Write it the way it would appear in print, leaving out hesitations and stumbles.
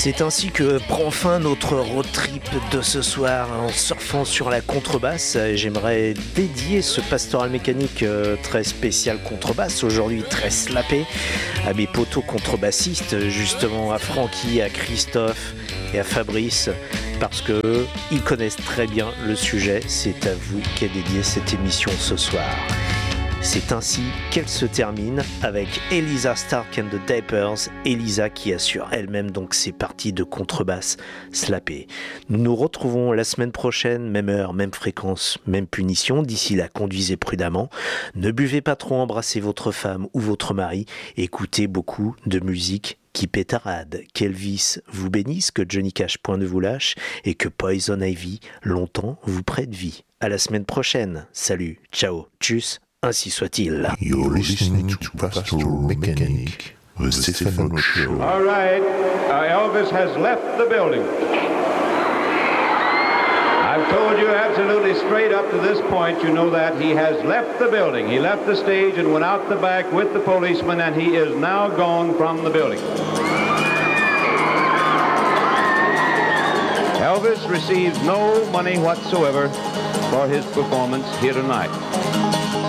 C'est ainsi que prend fin notre road trip de ce soir en surfant sur la contrebasse. J'aimerais dédier ce pastoral mécanique très spécial contrebasse, aujourd'hui très slappé, à mes potos contrebassistes, justement à Francky, à Christophe et à Fabrice, parce que ils connaissent très bien le sujet. C'est à vous qu'est dédiée cette émission ce soir. C'est ainsi qu'elle se termine avec Elisa Stark and the Diapers, Elisa qui assure elle-même donc ses parties de contrebasse slappées. Nous nous retrouvons la semaine prochaine, même heure, même fréquence, même punition. D'ici là, conduisez prudemment, ne buvez pas trop, embrassez votre femme ou votre mari, écoutez beaucoup de musique qui pétarade. Qu'Elvis vous bénisse, que Johnny Cash point ne vous lâche et que Poison Ivy longtemps vous prête vie. À la semaine prochaine. Salut, ciao, tchuss. Ainsi soit-il. You're listening to Pastoral Mechanic, the Stefano Show. All right, Elvis has left the building. I've told you absolutely straight up to this point, you know that he has left the building. He left the stage and went out the back with the policeman, and he is now gone from the building. Elvis receives no money whatsoever for his performance here tonight.